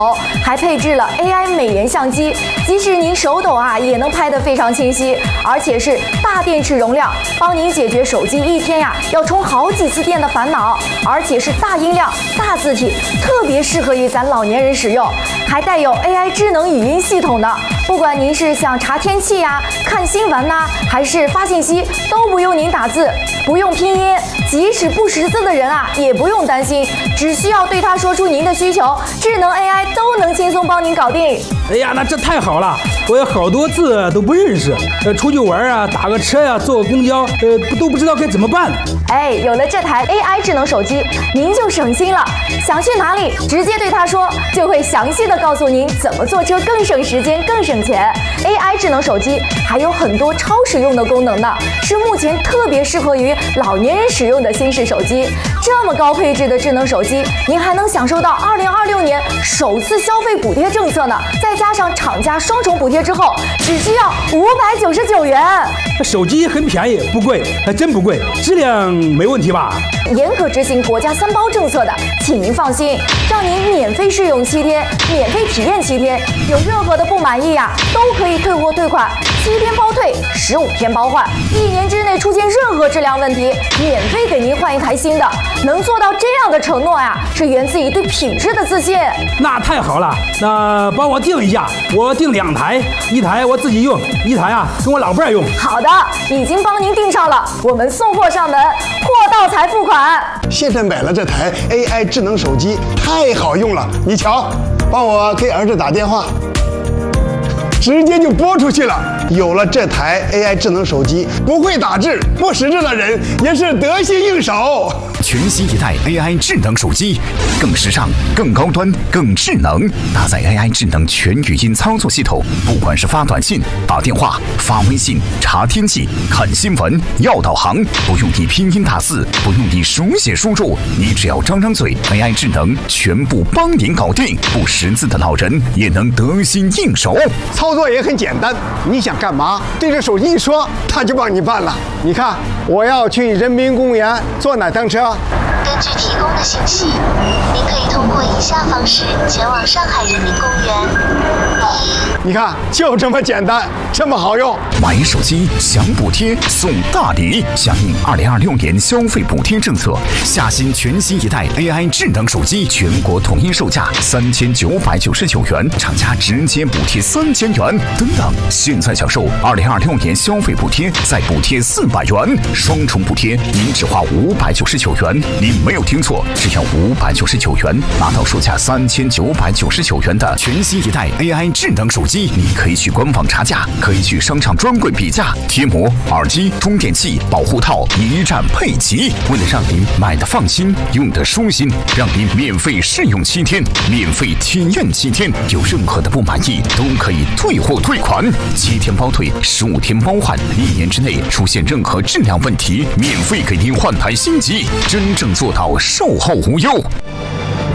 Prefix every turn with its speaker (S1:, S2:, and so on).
S1: 还配置了 AI 美颜相机，即使您手抖也能拍得非常清晰，而且是大电池容量，帮您解决手机一天要充好几次电的烦恼，而且是大音量、大字体，特别适合于咱老年人使用，还带有 AI 智能语音系统的，不管您是想查天气看新闻还是发信息，都不用您打字，不用拼音，即使不识字的人也不用担心，只需要对它说出您的需求，智能 AI 都能轻松帮您搞定。
S2: 哎呀，那这太好了！我有好多字都不认识，出去玩打个车坐个公交，都不知道该怎么办。
S1: 有了这台 AI 智能手机，您就省心了。想去哪里，直接对它说，就会详细的告诉您怎么坐车更省时间、更省钱。AI 智能手机还有很多超实用的功能呢，是目前特别适合于老年人使用的新式手机。这么高配置的智能手机，您还能享受到2026年首次消费补贴政策呢，再加上厂家双重补贴之后，只需要599元。
S2: 手机很便宜，不贵，还真不贵，质量没问题吧？
S1: 严格执行国家3包政策的，请您放心，让您免费试用7天，免费体验7天，有任何的不满意都可以退货退款，7天包退，15天包换，1年之内出现任何质量问题，免费给您换一台新的。能做到这样的承诺是源自于对品质的自信。
S2: 那太好了，那帮我订一下，我订2台，一台我自己用，一台跟我老伴用。
S1: 好的，已经帮您订上了，我们送货上门，货到才付款。
S3: 现在买了这台 AI 智能手机，太好用了，你瞧，帮我给儿子打电话，直接就拨出去了。有了这台 AI 智能手机，不会打字、不识字的人也是得心应手。
S4: 全新一代 AI 智能手机，更时尚、更高端、更智能，搭载 AI 智能全语音操作系统，不管是发短信、打电话、发微信、查天气、看新闻、要导航，不用你拼音打字，不用你手写输入，你只要张张嘴 ，AI 智能全部帮您搞定，不识字的老人也能得心应手。
S3: 操作也很简单，你想干嘛，对着手机一说，它就帮你办了。你看，我要去人民公园坐哪趟车？
S5: 根据提供的信息，您可以通过以下方式前往上海人民公园。
S3: 你看，就这么简单，这么好用。
S4: 买手机享补贴送大礼，响应2026年消费补贴政策，下新全新一代 AI 智能手机，全国统一售价3999元，厂家直接补贴3000元。等等，现在享受2026年消费补贴，再补贴400元，双重补贴，您只花599元。您没有听错，只要599元，拿到售价3999元的全新一代 AI 智能手机。你可以去官网查价，可以去商场专柜比价，贴膜、耳机、充电器、保护套一站配齐。为了让您买的放心，用的舒心，让您免费试用7天，免费体验7天，有任何的不满意都可以退货退款，7天包退，15天包换，1年之内出现任何质量问题，免费给您换台新机，真正做到售后无忧。